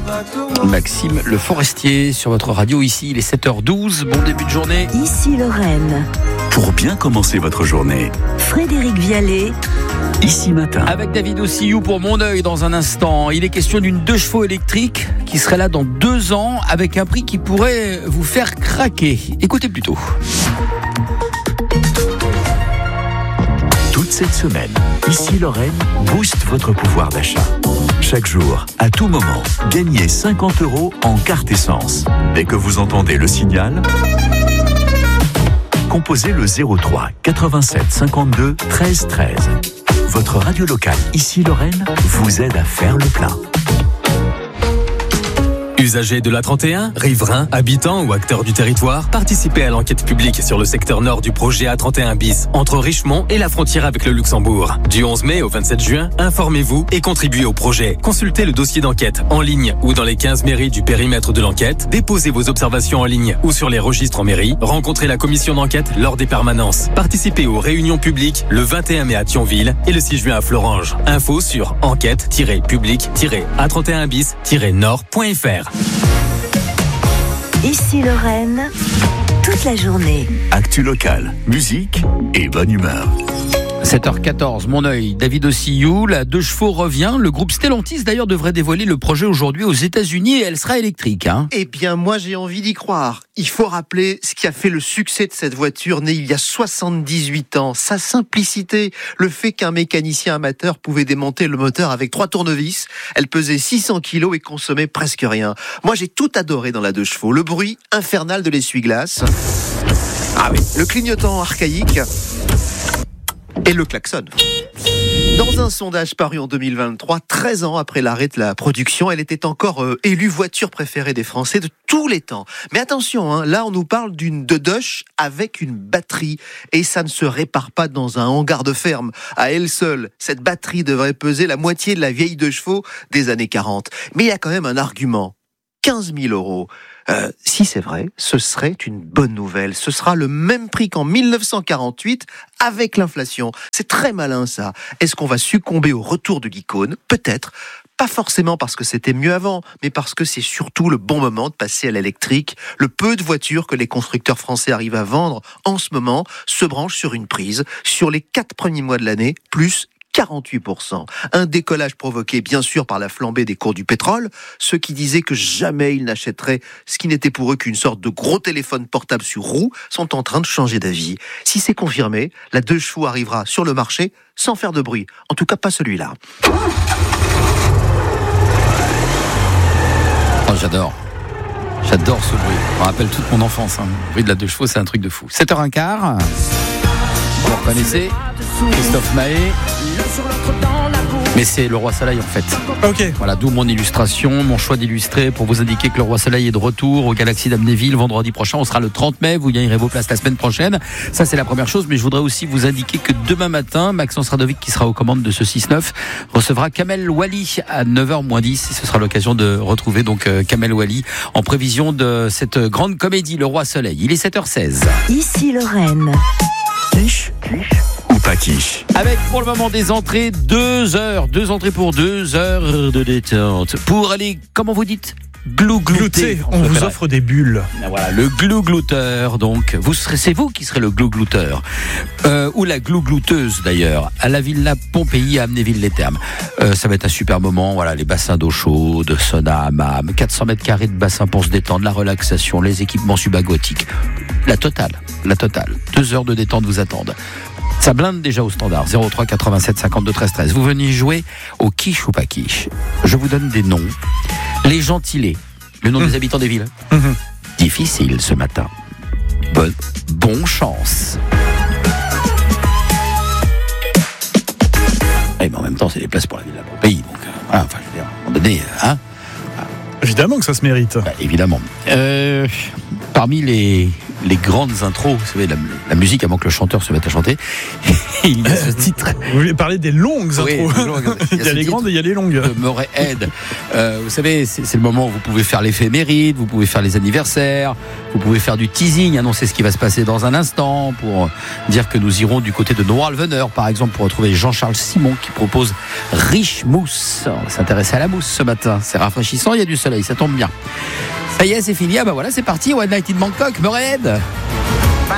Maxime Le Forestier sur votre radio ici, il est 7h12, bon début de journée. Ici Lorraine. Pour bien commencer votre journée, Frédéric Vialet. Ici Matin. Avec David Ossillou pour Mon Oeil dans un instant. Il est question d'une 2 chevaux électrique qui serait là dans 2 ans avec un prix qui pourrait vous faire craquer. Écoutez plutôt. Toute cette semaine, Ici Lorraine booste votre pouvoir d'achat. Chaque jour, à tout moment, gagnez 50 € en carte essence. Dès que vous entendez le signal, composez le 03 87 52 13 13. Votre radio locale Ici Lorraine vous aide à faire le plein. Usagers de l'A31, riverains, habitants ou acteurs du territoire, participez à l'enquête publique sur le secteur nord du projet A31 bis, entre Richemont et la frontière avec le Luxembourg. Du 11 mai au 27 juin, informez-vous et contribuez au projet. Consultez le dossier d'enquête en ligne ou dans les 15 mairies du périmètre de l'enquête. Déposez vos observations en ligne ou sur les registres en mairie. Rencontrez la commission d'enquête lors des permanences. Participez aux réunions publiques le 21 mai à Thionville et le 6 juin à Florange. Info sur enquête-public-a31bis-nord.fr. Ici Lorraine, toute la journée. Actu locale, musique et bonne humeur. 7h14, Mon Oeil, David Ossillou, la 2 chevaux revient. Le groupe Stellantis d'ailleurs devrait dévoiler le projet aujourd'hui aux États-Unis et elle sera électrique. Eh bien, moi j'ai envie d'y croire. Il faut rappeler ce qui a fait le succès de cette voiture née il y a 78 ans. Sa simplicité, le fait qu'un mécanicien amateur pouvait démonter le moteur avec 3 tournevis. Elle pesait 600 kilos et consommait presque rien. Moi j'ai tout adoré dans la 2 chevaux. Le bruit infernal de l'essuie-glace. Ah oui, le clignotant archaïque. Et le klaxon. Dans un sondage paru en 2023, 13 ans après l'arrêt de la production, elle était encore élue voiture préférée des Français de tous les temps. Mais attention, là on nous parle d'une Dodoche avec une batterie. Et ça ne se répare pas dans un hangar de ferme. À elle seule, cette batterie devrait peser la moitié de la vieille 2 chevaux des années 40. Mais il y a quand même un argument. 15 000 €. Si c'est vrai, ce serait une bonne nouvelle. Ce sera le même prix qu'en 1948 avec l'inflation. C'est très malin ça. Est-ce qu'on va succomber au retour de l'icône ? Peut-être. Pas forcément parce que c'était mieux avant, mais parce que c'est surtout le bon moment de passer à l'électrique. Le peu de voitures que les constructeurs français arrivent à vendre en ce moment se branchent sur une prise. Sur les 4 premiers mois de l'année, plus 48%. Un décollage provoqué bien sûr par la flambée des cours du pétrole. Ceux qui disaient que jamais ils n'achèteraient ce qui n'était pour eux qu'une sorte de gros téléphone portable sur roue sont en train de changer d'avis. Si c'est confirmé, la 2 chevaux arrivera sur le marché sans faire de bruit. En tout cas pas celui-là. Oh, j'adore ce bruit. Ça me rappelle toute mon enfance. Le bruit de la 2 chevaux, c'est un truc de fou. 7h15. Vous reconnaissez Christophe Maé. Mais c'est le Roi Soleil en fait. Ok. Voilà, d'où mon illustration, mon choix d'illustrer pour vous indiquer que le Roi Soleil est de retour au Galaxy d'Amnéville vendredi prochain. On sera le 30 mai, vous gagnerez vos places la semaine prochaine. Ça c'est la première chose, mais je voudrais aussi vous indiquer que demain matin, Maxence Radovic qui sera aux commandes de ce 6-9 recevra Kamel Wally à 9h-10. Ce sera l'occasion de retrouver donc Kamel Wally en prévision de cette grande comédie, le Roi Soleil. Il est 7h16. Ici Lorraine. Quiche ou pas quiche. Avec pour le moment des entrées, 2 heures. 2 entrées pour 2 heures de détente. Pour aller, comment vous dites ? Glouglouter. On vous offre des bulles. Voilà, le glouglouteur. Donc, c'est vous qui serez le glouglouteur. Ou la glouglouteuse d'ailleurs. À la Villa Pompéi à Amnéville-les-Thermes. Ça va être un super moment. Voilà, les bassins d'eau chaude, sauna, hammam, 400 mètres carrés de bassin pour se détendre, la relaxation, les équipements subaquatiques. La totale. 2 heures de détente vous attendent. Ça blinde déjà au standard. 03 87 52 13 13. Vous venez jouer au quiche ou pas quiche. Je vous donne des noms. Les gentilés. Le nom des habitants des villes. Difficile ce matin. Bon chance. Mais en même temps, c'est des places pour la ville de Pompéi. Donc, voilà, enfin, je veux dire, à un moment donné, Évidemment que ça se mérite. Évidemment. Parmi les les grandes intros. Vous savez, la musique avant que le chanteur se mette à chanter. Il y a ce titre. Vous voulez parler des longues intros? Il y a les grandes et il y a les longues. De Murray Head. Vous savez, c'est le moment où vous pouvez faire l'éphéméride, vous pouvez faire les anniversaires, vous pouvez faire du teasing, annoncer ce qui va se passer dans un instant, pour dire que nous irons du côté de Noirlveneur, par exemple, pour retrouver Jean-Charles Simon qui propose Riche Mousse. On va s'intéresser à la mousse ce matin. C'est rafraîchissant, il y a du soleil, ça tombe bien. Ça y est, c'est fini. Ah bah voilà, c'est parti. One Night in Bangkok, Murray Head.